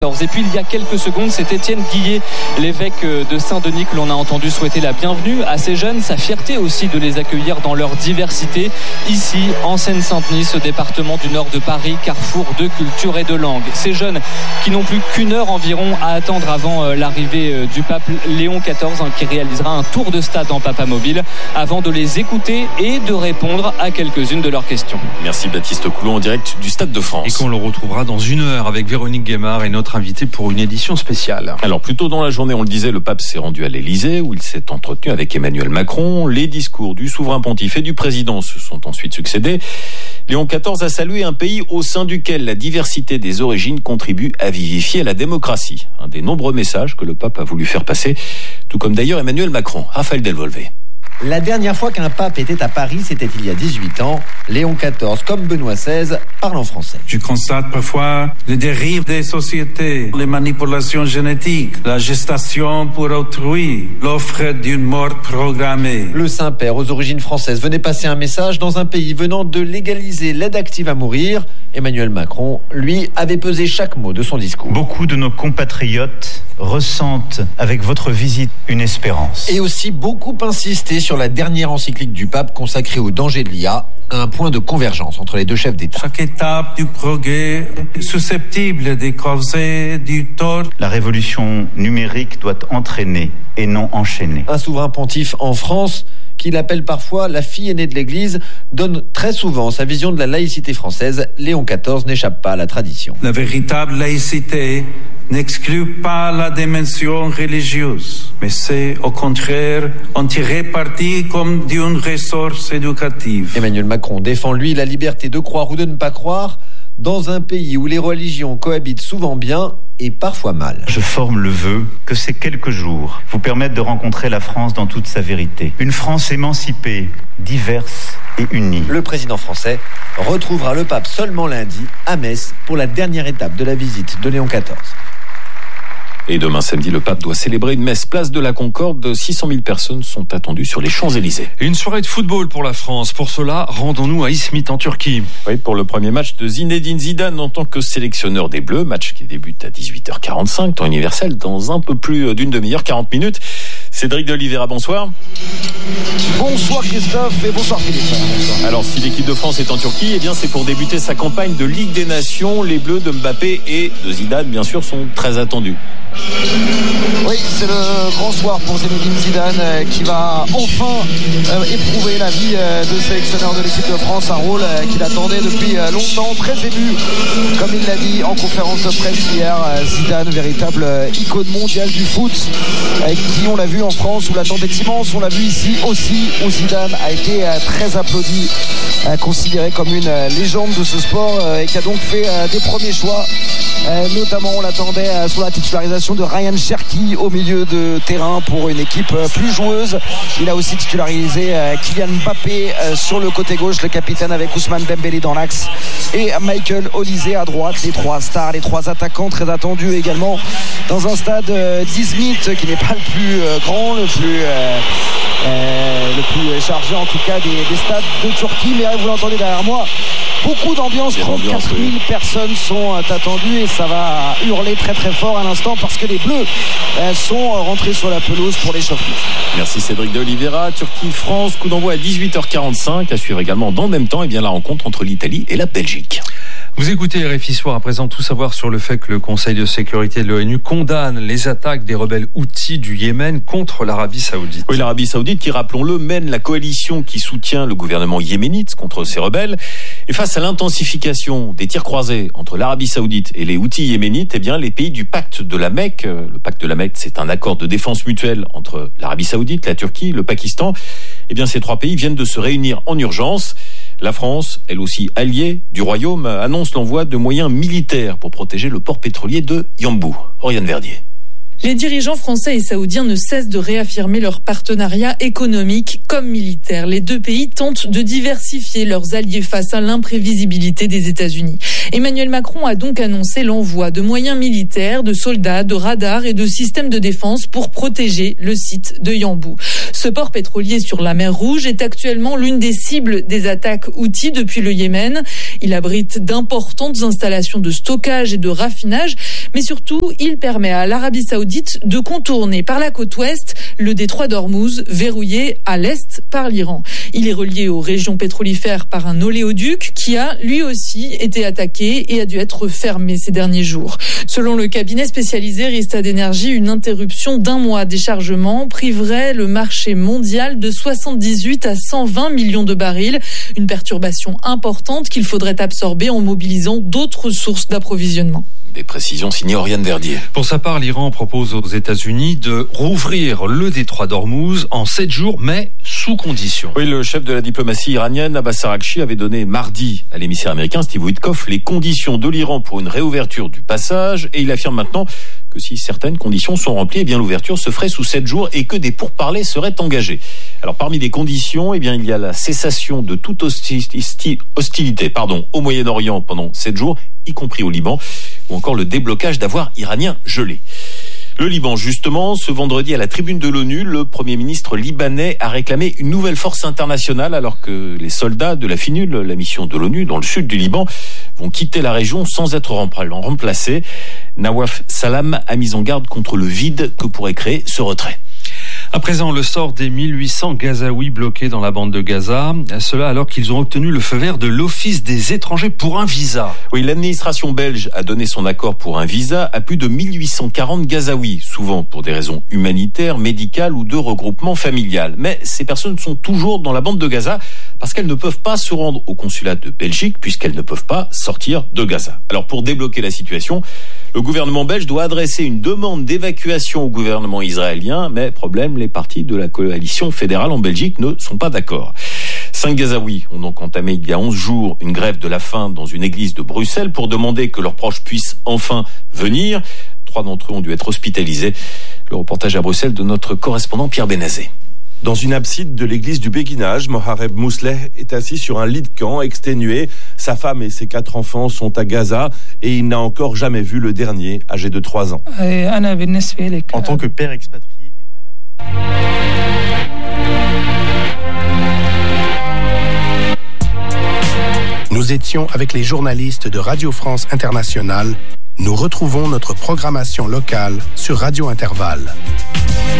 Et puis il y a quelques secondes, c'est Étienne Guillet, l'évêque de Saint-Denis, que l'on a entendu souhaiter la bienvenue à ces jeunes, sa fierté aussi de les accueillir dans leur diversité, ici en Seine-Saint-Denis, ce département du nord de Paris, carrefour de culture et de langue. Ces jeunes qui n'ont plus qu'une heure environ à attendre avant l'arrivée du pape Léon XIV, qui réalisera un tour de stade en Papamobile, avant de les écouter et de répondre à quelques-unes de leurs questions. Merci Baptiste Coulon en direct du Stade de France. Et qu'on le retrouvera dans une heure avec Véronique Guémard et notre invité pour une édition spéciale. Alors plus tôt dans la journée, on le disait, le pape s'est rendu à l'Élysée où il s'est entretenu avec Emmanuel Macron. Les discours du souverain pontife et du président se sont ensuite succédés. Léon XIV a salué un pays au sein duquel la diversité des origines contribue à vivifier la démocratie. Un des nombreux messages que le pape a voulu faire passer, tout comme d'ailleurs Emmanuel Macron. Raphaël Delvolvé. La dernière fois qu'un pape était à Paris, c'était il y a 18 ans. Léon XIV, comme Benoît XVI, parle en français. Je constate parfois les dérives des sociétés, les manipulations génétiques, la gestation pour autrui, l'offre d'une mort programmée. Le Saint-Père, aux origines françaises, venait passer un message dans un pays venant de légaliser l'aide active à mourir. Emmanuel Macron, lui, avait pesé chaque mot de son discours. Beaucoup de nos compatriotes ressentent avec votre visite une espérance. Et aussi beaucoup insisté sur la dernière encyclique du pape consacrée au danger de l'IA, un point de convergence entre les deux chefs d'État. Chaque étape du progrès est susceptible de causer du tort. La révolution numérique doit entraîner et non enchaîner. Un souverain pontife en France, qu'il appelle parfois la fille aînée de l'Église, donne très souvent sa vision de la laïcité française. Léon XIV n'échappe pas à la tradition. La véritable laïcité n'exclut pas la dimension religieuse, mais c'est au contraire en tirer parti comme d'une ressource éducative. Emmanuel Macron défend, lui, la liberté de croire ou de ne pas croire dans un pays où les religions cohabitent souvent bien et parfois mal. Je forme le vœu que ces quelques jours vous permettent de rencontrer la France dans toute sa vérité. Une France émancipée, diverse et unie. Le président français retrouvera le pape seulement lundi à Metz pour la dernière étape de la visite de Léon XIV. Et demain samedi, le pape doit célébrer une messe place de la Concorde. 600 000 personnes sont attendues sur les Champs-Élysées. Une soirée de football pour la France. Pour cela, rendons-nous à Izmit en Turquie. Oui, pour le premier match de Zinedine Zidane en tant que sélectionneur des Bleus. Match qui débute à 18h45, temps universel, dans un peu plus d'une demi-heure, 40 minutes. Cédric de Oliveira, bonsoir. Bonsoir Christophe et bonsoir Philippe. Bonsoir. Alors si l'équipe de France est en Turquie, eh bien c'est pour débuter sa campagne de Ligue des Nations. Les Bleus de Mbappé et de Zidane, bien sûr, sont très attendus. Oui, c'est le grand soir pour Zinedine Zidane qui va enfin éprouver la vie de sélectionneur de l'équipe de France, un rôle qu'il attendait depuis longtemps, très ému, comme il l'a dit en conférence de presse hier. Zidane, véritable icône mondiale du foot, qui, on l'a vu en France, où l'attente est immense, on l'a vu ici aussi, où Zidane a été très applaudi, considéré comme une légende de ce sport et qui a donc fait des premiers choix. Notamment on l'attendait sur la titularisation de Ryan Cherki au milieu de terrain pour une équipe plus joueuse. Il a aussi titularisé Kylian Mbappé sur le côté gauche, le capitaine, avec Ousmane Dembélé dans l'axe et Michael Olise à droite. Les trois stars, les trois attaquants très attendus également dans un stade d'Izmit qui n'est pas le plus grand, le plus chargé en tout cas des stades de Turquie, mais vous l'entendez derrière moi, beaucoup d'ambiance, 34 000 personnes sont attendues et ça va hurler très très fort à l'instant parce que les Bleus sont rentrés sur la pelouse pour l'échauffement. Merci Cédric de Oliveira. Turquie-France, coup d'envoi à 18h45, à suivre également dans le même temps la rencontre entre l'Italie et la Belgique. Vous écoutez RFI Soir, à présent tout savoir sur le fait que le Conseil de sécurité de l'ONU condamne les attaques des rebelles Houthis du Yémen contre l'Arabie Saoudite. Oui, l'Arabie Saoudite qui, rappelons-le, mène la coalition qui soutient le gouvernement yéménite contre ces rebelles. Et face à l'intensification des tirs croisés entre l'Arabie Saoudite et les Houthis yéménites, eh bien, les pays du pacte de la Mecque, le pacte de la Mecque, c'est un accord de défense mutuelle entre l'Arabie Saoudite, la Turquie, le Pakistan. Eh bien, ces trois pays viennent de se réunir en urgence. La France, elle aussi alliée du Royaume, annonce l'envoi de moyens militaires pour protéger le port pétrolier de Yanbu. Oriane Verdier. Les dirigeants français et saoudiens ne cessent de réaffirmer leur partenariat économique comme militaire. Les deux pays tentent de diversifier leurs alliés face à l'imprévisibilité des États-Unis. Emmanuel Macron a donc annoncé l'envoi de moyens militaires, de soldats, de radars et de systèmes de défense pour protéger le site de Yanbu. Ce port pétrolier sur la mer Rouge est actuellement l'une des cibles des attaques Houthis depuis le Yémen. Il abrite d'importantes installations de stockage et de raffinage, mais surtout, il permet à l'Arabie Saoudite de contourner par la côte ouest le détroit d'Ormuz, verrouillé à l'est par l'Iran. Il est relié aux régions pétrolifères par un oléoduc qui a lui aussi été attaqué et a dû être fermé ces derniers jours. Selon le cabinet spécialisé Rystad Energy, une interruption d'1 mois des chargements priverait le marché mondial de 78 à 120 millions de barils. Une perturbation importante qu'il faudrait absorber en mobilisant d'autres sources d'approvisionnement. Des précisions signées Oriane Verdier. Pour sa part, l'Iran propose aux États-Unis de rouvrir le détroit d'Ormuz en 7 jours, mais sous conditions. Oui, le chef de la diplomatie iranienne, Abbas Araghchi, avait donné mardi à l'émissaire américain Steve Witkoff les conditions de l'Iran pour une réouverture du passage, et il affirme maintenant que si certaines conditions sont remplies, eh bien l'ouverture se ferait sous 7 jours et que des pourparlers seraient engagés. Alors parmi les conditions, eh bien il y a la cessation de toute hostilité au Moyen-Orient pendant 7 jours, y compris au Liban, ou encore le déblocage d'avoirs iraniens gelés. Le Liban, justement, ce vendredi à la tribune de l'ONU, le Premier ministre libanais a réclamé une nouvelle force internationale alors que les soldats de la FINUL, la mission de l'ONU dans le sud du Liban, vont quitter la région sans être remplacés. Nawaf Salam a mis en garde contre le vide que pourrait créer ce retrait. À présent, le sort des 1800 Gazaouis bloqués dans la bande de Gaza, cela alors qu'ils ont obtenu le feu vert de l'Office des étrangers pour un visa. Oui, l'administration belge a donné son accord pour un visa à plus de 1840 Gazaouis, souvent pour des raisons humanitaires, médicales ou de regroupement familial. Mais ces personnes sont toujours dans la bande de Gaza parce qu'elles ne peuvent pas se rendre au consulat de Belgique puisqu'elles ne peuvent pas sortir de Gaza. Alors pour débloquer la situation, le gouvernement belge doit adresser une demande d'évacuation au gouvernement israélien, mais problème, les partis de la coalition fédérale en Belgique ne sont pas d'accord. 5 Gazaouis ont donc entamé il y a 11 jours une grève de la faim dans une église de Bruxelles pour demander que leurs proches puissent enfin venir. 3 d'entre eux ont dû être hospitalisés. Le reportage à Bruxelles de notre correspondant Pierre Benazé. Dans une abside de l'église du Béguinage, Mohareb Mousleh est assis sur un lit de camp, exténué. Sa femme et ses 4 enfants sont à Gaza et il n'a encore jamais vu le dernier, âgé de 3 ans. En tant que père expatrié et malade. Nous étions avec les journalistes de Radio France Internationale. Nous retrouvons notre programmation locale sur Radio Intervalle.